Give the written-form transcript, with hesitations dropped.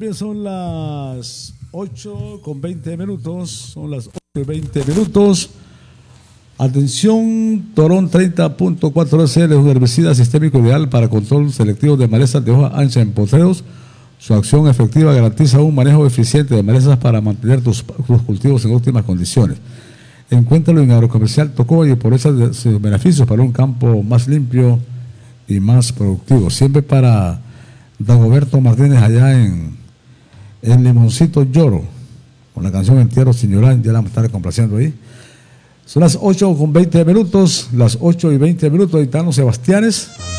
bien, son las 8:20. Son las 8:20. Atención, Torón 30.4 SL es un herbicida sistémico ideal para control selectivo de malezas de hoja ancha en potreros. Su acción efectiva garantiza un manejo eficiente de malezas para mantener tus cultivos en óptimas condiciones. Encuéntralo en Agrocomercial Tocoba y aprovecha sus beneficios para un campo más limpio y más productivo. Siempre para Dagoberto Martínez allá en Limoncito Lloro, con la canción Entierro sin llorar, ya la vamos a estar complaciendo ahí. Son las 8:20, las 8:20, ahí están los Sebastianes.